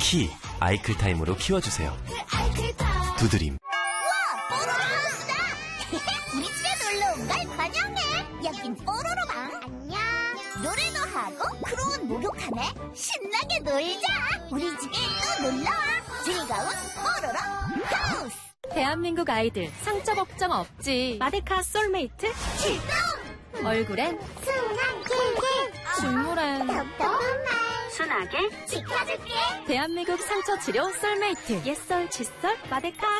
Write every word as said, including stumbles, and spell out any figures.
키 아이클타임으로 키워주세요. 두드림. 우와, 뽀로로 하우스다. 우리 집에 놀러 온 걸 환영해. 여긴 뽀로로방. 안녕. 노래도 하고 크로운 목욕하네. 신나게 놀자. 우리 집에 또 놀러와. 즐거운 뽀로로 하우스. 대한민국 아이들 상처 걱정 없지. 마데카 솔메이트 출동. 얼굴엔 순한 길길. 식물엔 답답한 말. 순하게 지켜줄게. 대한민국 상처 치료 솔메이트 옛설 칫솔 마데카